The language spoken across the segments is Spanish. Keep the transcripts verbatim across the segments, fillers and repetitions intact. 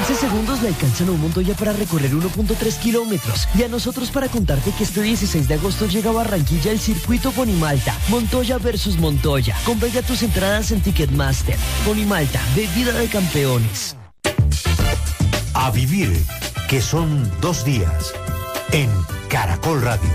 quince segundos le alcanzan a un Montoya para recorrer uno punto tres kilómetros y a nosotros para contarte que este dieciséis de agosto llega a Barranquilla el circuito Ponimalta. Montoya versus Montoya. Compra ya tus entradas en Ticketmaster. Ponimalta, bebida de campeones. A vivir, que son dos días, en Caracol Radio.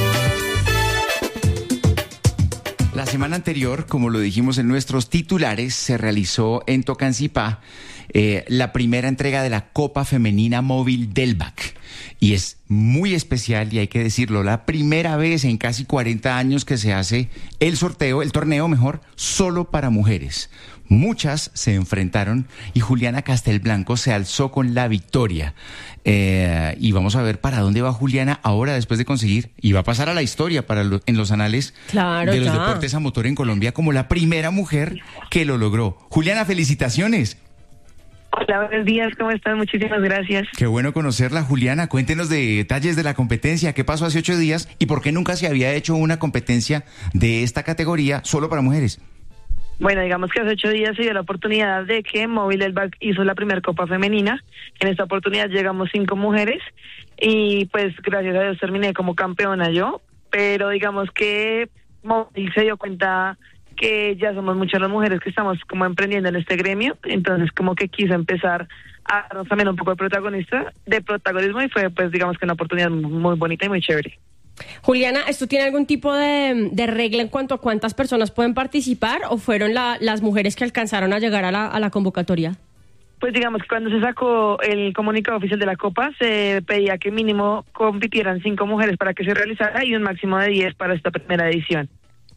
La semana anterior, como lo dijimos en nuestros titulares, se realizó en Tocancipá eh, la primera entrega de la Copa Femenina Móvil del B A C. Y es muy especial, y hay que decirlo, la primera vez en casi cuarenta años que se hace el sorteo, el torneo mejor, solo para mujeres. Muchas se enfrentaron y Juliana Castelblanco se alzó con la victoria. Eh, y vamos a ver para dónde va Juliana ahora después de conseguir, y va a pasar a la historia para lo, en los anales claro, de los ya. deportes a motor en Colombia como la primera mujer que lo logró. Juliana, felicitaciones. Hola, buenos días, ¿cómo están? Muchísimas gracias. Qué bueno conocerla, Juliana. Cuéntenos de detalles de la competencia, qué pasó hace ocho días y por qué nunca se había hecho una competencia de esta categoría solo para mujeres. Bueno, digamos que hace ocho días se dio la oportunidad de que Móvil del B A C hizo la primera Copa Femenina. En esta oportunidad llegamos cinco mujeres y pues gracias a Dios terminé como campeona yo, pero digamos que Móvil se dio cuenta que ya somos muchas las mujeres que estamos como emprendiendo en este gremio, entonces como que quiso empezar a darnos también un poco de protagonista, de protagonismo y fue pues digamos que una oportunidad muy bonita y muy chévere. Juliana, ¿esto tiene algún tipo de, de regla en cuanto a cuántas personas pueden participar o fueron la, las mujeres que alcanzaron a llegar a la, a la convocatoria? Pues digamos que cuando se sacó el comunicado oficial de la Copa se pedía que mínimo compitieran cinco mujeres para que se realizara y un máximo de diez para esta primera edición.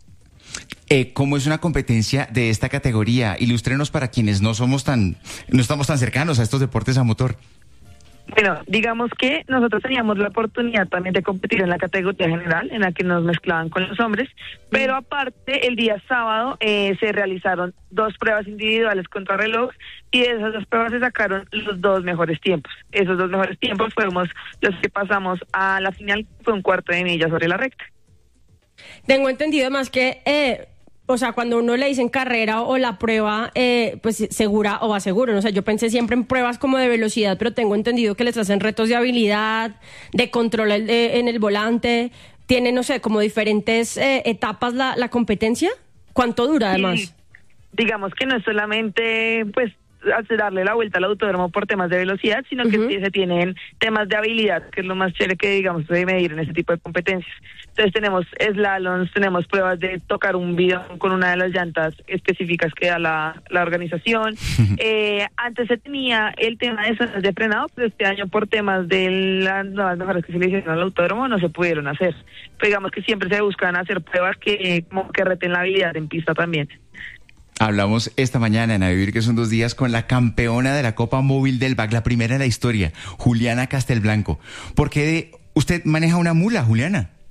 Eh, ¿Cómo es una competencia de esta categoría? Ilústrenos para quienes no somos tan, no estamos tan cercanos a estos deportes a motor. Bueno, digamos que nosotros teníamos la oportunidad también de competir en la categoría general, en la que nos mezclaban con los hombres, pero aparte el día sábado eh, se realizaron dos pruebas individuales contra reloj y de esas dos pruebas se sacaron los dos mejores tiempos. Esos dos mejores tiempos fuimos los que pasamos a la final, fue un cuarto de milla sobre la recta. Tengo entendido además que... Eh... O sea, cuando uno le dicen carrera o la prueba, eh, pues segura o aseguro, no sé, yo pensé siempre en pruebas como de velocidad, pero tengo entendido que les hacen retos de habilidad, de control eh, en el volante, tiene, no sé, como diferentes eh, etapas la, la competencia. ¿Cuánto dura además? Sí, digamos que no es solamente, pues, darle la vuelta al autódromo por temas de velocidad, sino que uh-huh. se tienen temas de habilidad, que es lo más chévere que, digamos, se debe medir en este tipo de competencias. Entonces tenemos slaloms, tenemos pruebas de tocar un bidón con una de las llantas específicas que da la, la organización. Uh-huh. Eh, antes se tenía el tema de zonas de frenado, pero este año por temas de las nuevas mejoras que se le hicieron al autódromo no se pudieron hacer. Pero digamos que siempre se buscan hacer pruebas que como que reten la habilidad en pista también. Hablamos esta mañana en A Vivir, que son dos días, con la campeona de la Copa Móvil del B A C, la primera en la historia, Juliana Castelblanco. ¿Por qué usted maneja una mula, Juliana?